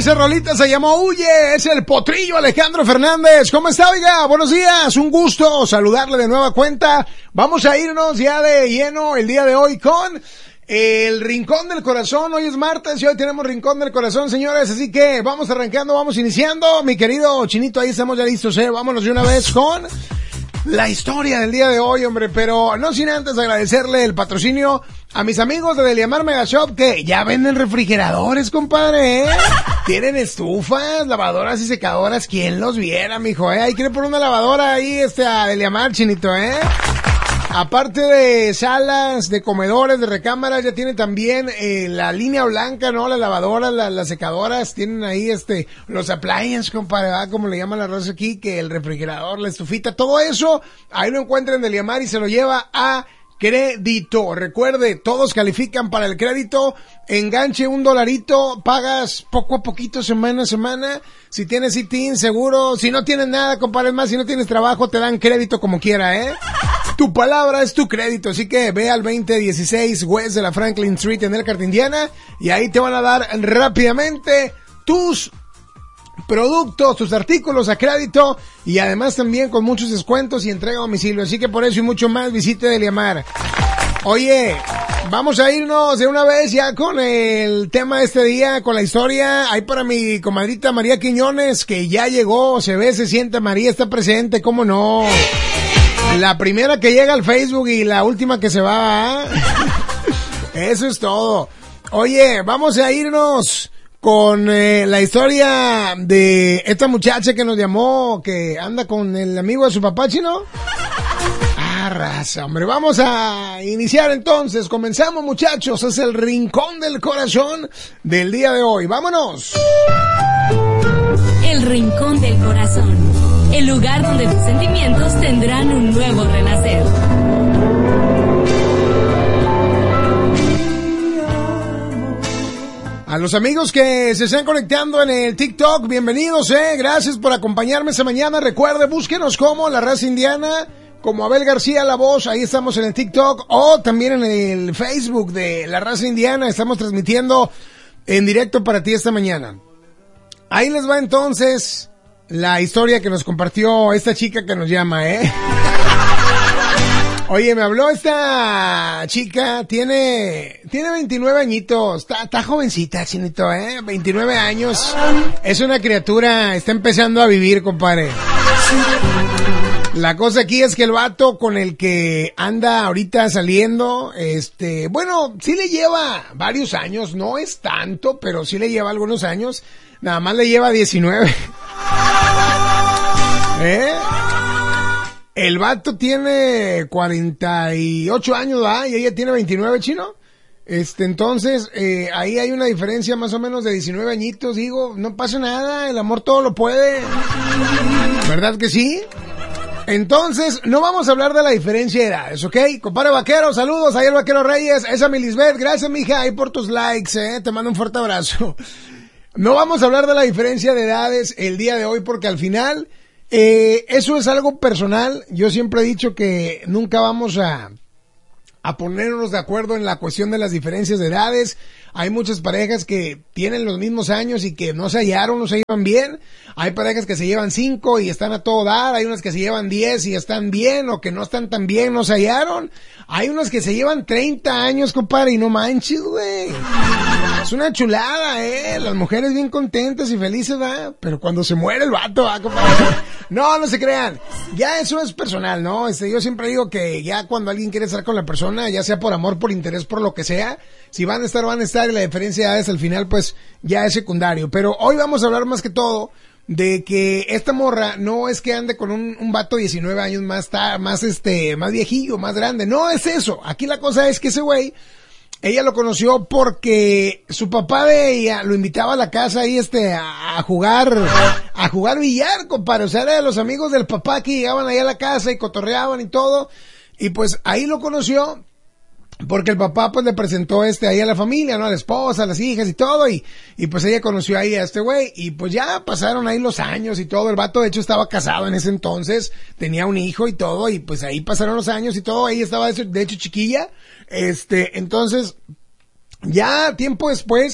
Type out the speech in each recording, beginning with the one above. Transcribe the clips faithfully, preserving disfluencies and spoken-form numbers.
esa rolita se llamó Huye, es el Potrillo Alejandro Fernández. ¿Cómo está, oiga? Buenos días, un gusto saludarle de nueva cuenta. Vamos a irnos ya de lleno el día de hoy con el Rincón del Corazón. Hoy es martes y hoy tenemos Rincón del Corazón, señores, así que vamos arrancando, vamos iniciando. Mi querido Chinito, ahí estamos ya listos, ¿eh? Vámonos de una vez con la historia del día de hoy, hombre, pero no sin antes agradecerle el patrocinio a mis amigos de Deliamar Mega Shop, que ya venden refrigeradores, compadre, ¿eh? Tienen estufas, lavadoras y secadoras. ¿Quién los viera, mijo, eh? Ahí quiere poner una lavadora ahí, este, a Deliamar, Chinito, ¿eh? Aparte de salas, de comedores, de recámaras, ya tienen también eh, la línea blanca, ¿no? Las lavadoras, la, las secadoras, tienen ahí este, los appliances, compadre, ¿verdad? Como le llaman la raza aquí, que el refrigerador, la estufita, todo eso, ahí lo encuentran en Deliamar y se lo lleva a crédito. Recuerde, todos califican para el crédito. Enganche un dolarito, pagas poco a poquito, semana a semana. Si tienes I T I N, seguro. Si no tienes nada, compadre, más, si no tienes trabajo, te dan crédito como quiera, ¿eh? Tu palabra es tu crédito, así que ve al veinte dieciséis West de la Franklin Street en Elkhart, Indiana, y ahí te van a dar rápidamente tus productos, tus artículos a crédito, y además también con muchos descuentos y entrega a domicilio. Así que por eso y mucho más, visite Deliamar. Oye, vamos a irnos de una vez ya con el tema de este día, con la historia. Ahí para mi comadrita María Quiñones, que ya llegó, se ve, se siente, María está presente, ¿cómo no? La primera que llega al Facebook y la última que se va, ¿eh? Eso es todo. Oye, vamos a irnos con eh, la historia de esta muchacha que nos llamó, que anda con el amigo de su papá, Chino. Ah, raza, hombre, vamos a iniciar entonces. Comenzamos, muchachos, es el Rincón del Corazón del día de hoy. ¡Vámonos! El Rincón del Corazón, el lugar donde tus sentimientos tendrán un nuevo renacer. A los amigos que se están conectando en el TikTok, bienvenidos, eh, gracias por acompañarme esta mañana. Recuerde, búsquenos como La Raza Indiana, como Abel García La Voz, ahí estamos en el TikTok, o también en el Facebook de La Raza Indiana, estamos transmitiendo en directo para ti esta mañana. Ahí les va entonces la historia que nos compartió esta chica que nos llama, ¿eh? Oye, me habló esta chica, tiene, tiene veintinueve añitos, está, está jovencita, Chinito, ¿eh? veintinueve años, es una criatura, está empezando a vivir, compadre. La cosa aquí es que el vato con el que anda ahorita saliendo, este, bueno, sí le lleva varios años, no es tanto, pero sí le lleva algunos años, nada más le lleva diecinueve. ¿Eh? El vato tiene cuarenta y ocho años, ¿verdad? Y ella tiene veintinueve, Chino. Este, entonces, eh, ahí hay una diferencia más o menos de diecinueve añitos, digo, no pasa nada, el amor todo lo puede. ¿Verdad que sí? Entonces, no vamos a hablar de la diferencia de edades, ¿ok? Compadre Vaquero, saludos, ahí el Vaquero Reyes, esa mi Lisbeth, gracias, mija, ahí por tus likes, eh, te mando un fuerte abrazo. No vamos a hablar de la diferencia de edades el día de hoy porque al final, eh, eso es algo personal. Yo siempre he dicho que nunca vamos a, a ponernos de acuerdo en la cuestión de las diferencias de edades. Hay muchas parejas que tienen los mismos años y que no se hallaron, no se llevan bien. Hay parejas que se llevan cinco y están a todo dar. Hay unas que se llevan diez y están bien, o que no están tan bien, no se hallaron. Hay unas que se llevan treinta años, compadre, y no manches, güey. Es una chulada, eh. Las mujeres bien contentas y felices, ¿verdad? Pero cuando se muere el vato, ¿verdad, compadre? No, no se crean. Ya eso es personal, ¿no? Este, yo siempre digo que ya cuando alguien quiere estar con la persona, ya sea por amor, por interés, por lo que sea, si van a estar, van a estar, y la diferencia de edades al final, pues, ya es secundario. Pero hoy vamos a hablar más que todo de que esta morra no es que ande con un, un vato de diecinueve años más, ta, más este, más viejillo, más grande. No es eso. Aquí la cosa es que ese güey, ella lo conoció porque su papá de ella lo invitaba a la casa ahí, este, a, a jugar, a jugar billar, compadre. O sea, era de los amigos del papá que llegaban ahí a la casa y cotorreaban y todo. Y pues ahí lo conoció porque el papá pues le presentó este ahí a la familia, ¿no? A la esposa, a las hijas y todo, y, y pues ella conoció ahí a este güey, y pues ya pasaron ahí los años y todo. El vato de hecho estaba casado en ese entonces, tenía un hijo y todo, y pues ahí pasaron los años y todo. Ella estaba de hecho chiquilla, este, entonces ya tiempo después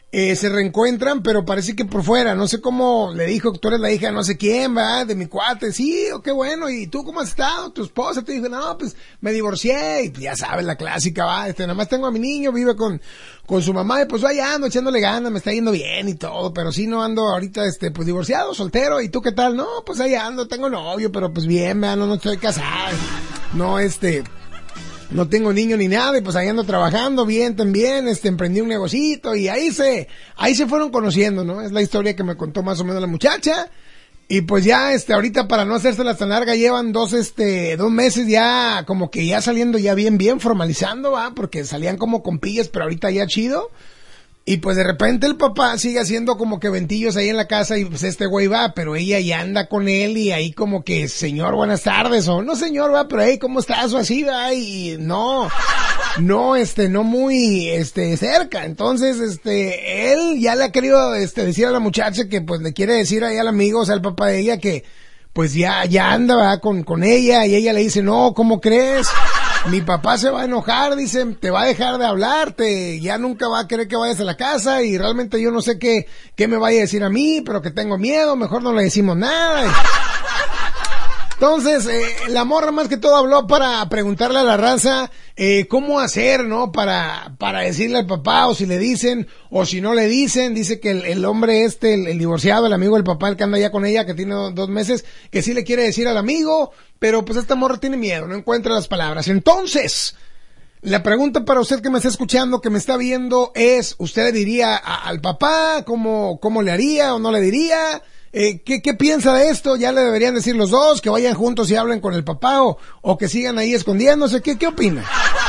eh, se reencuentran, pero parece que por fuera, no sé cómo le dijo que tú eres la hija de no sé quién, va, de mi cuate, sí, oh, qué bueno, y tú cómo has estado, tu esposa te dijo, no, pues me divorcié, y ya sabes, la clásica, va, este, nada más tengo a mi niño, vive con, con su mamá, y pues vaya ando echándole ganas, me está yendo bien y todo, pero sí no ando ahorita, este, pues divorciado, soltero, y tú qué tal, no, pues ahí ando, tengo novio, pero pues bien, va, no, no estoy casado, no, este... no tengo niño ni nada, y pues ahí ando trabajando bien también, este, emprendí un negocito, y ahí se, ahí se fueron conociendo, ¿no? Es la historia que me contó más o menos la muchacha, y pues ya, este, ahorita para no hacérsela tan larga, llevan dos, este, dos meses ya, como que ya saliendo ya bien, bien, formalizando, ¿va? Porque salían como compillas, pero ahorita ya chido. Y pues de repente el papá sigue haciendo como que ventillos ahí en la casa y pues este güey va, pero ella ya anda con él y ahí como que, señor, buenas tardes, o no señor, va, pero hey, ¿cómo estás? O así, va, y no, no, este, no muy, este, cerca. Entonces, este, él ya le ha querido, este, decir a la muchacha que pues le quiere decir ahí al amigo, o sea, al papá de ella que pues ya, ya anda, va, con, con ella, y ella le dice, no, ¿cómo crees? Mi papá se va a enojar, dice, te va a dejar de hablarte, ya nunca va a querer que vayas a la casa y realmente yo no sé qué, qué me vaya a decir a mí, pero que tengo miedo, mejor no le decimos nada. Entonces, eh, la morra más que todo habló para preguntarle a la raza eh, cómo hacer, ¿no? Para para decirle al papá, o si le dicen, o si no le dicen. Dice que el, el hombre este, el, el divorciado, el amigo del papá, el que anda ya con ella, que tiene dos, dos meses, que sí le quiere decir al amigo, pero pues esta morra tiene miedo, no encuentra las palabras. Entonces, la pregunta para usted que me está escuchando, que me está viendo, es, ¿usted le diría a, al papá cómo, cómo le haría o no le diría? Eh, ¿qué, ¿Qué piensa de esto? ¿Ya le deberían decir los dos? ¿Que vayan juntos y hablen con el papá? ¿O, o que sigan ahí escondiéndose? ¿Qué, qué opina?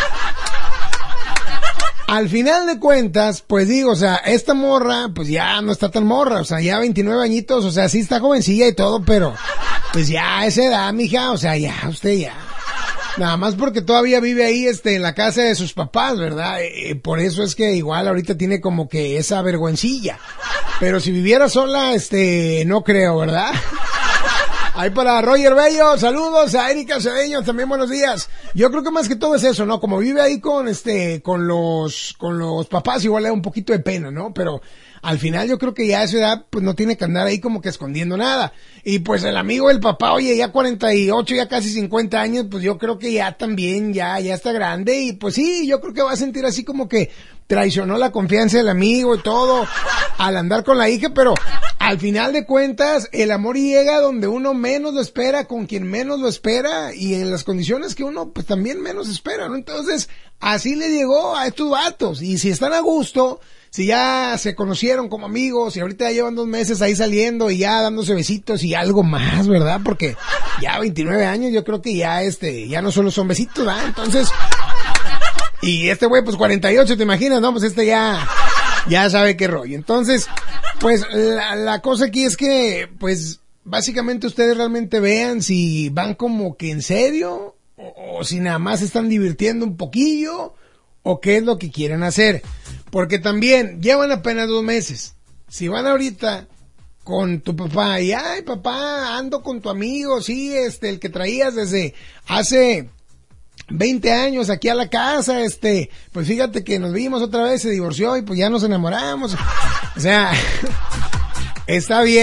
Al final de cuentas, pues digo, o sea, esta morra, pues ya no está tan morra, o sea, ya veintinueve añitos, o sea, sí está jovencilla y todo, pero pues ya a esa edad, mija, o sea, ya, usted ya. Nada más porque todavía vive ahí, este, en la casa de sus papás, ¿verdad? Eh, por eso es que igual ahorita tiene como que esa vergüencilla. Pero si viviera sola, este, no creo, ¿verdad? Ahí para Roger Bello, saludos a Erika Cedeño, también buenos días. Yo creo que más que todo es eso, ¿no? Como vive ahí con, este, con los, con los papás, igual le da un poquito de pena, ¿no? Pero al final yo creo que ya a esa edad, pues no tiene que andar ahí como que escondiendo nada. Y pues el amigo del papá, oye, ya cuarenta y ocho, ya casi cincuenta años, pues yo creo que ya también, ya, ya está grande. Y pues sí, yo creo que va a sentir así como que traicionó la confianza del amigo y todo al andar con la hija, pero al final de cuentas el amor llega donde uno menos lo espera, con quien menos lo espera y en las condiciones que uno pues también menos espera, ¿no? Entonces así le llegó a estos vatos, y si están a gusto, si ya se conocieron como amigos y ahorita ya llevan dos meses ahí saliendo y ya dándose besitos y algo más, ¿verdad? Porque ya veintinueve años yo creo que ya este, ya no solo son besitos, ¿verdad? Entonces, y este güey pues cuarenta y ocho, ¿te imaginas? No, pues este ya, ya sabe qué rollo. Entonces, pues la, la cosa aquí es que, pues básicamente ustedes realmente vean si van como que en serio o, o si nada más se están divirtiendo un poquillo o qué es lo que quieren hacer. Porque también llevan apenas dos meses. Si van ahorita con tu papá y, ay papá, ando con tu amigo, sí, este, el que traías desde hace veinte años aquí a la casa, este, pues fíjate que nos vimos otra vez, se divorció y pues ya nos enamoramos. O sea, está bien.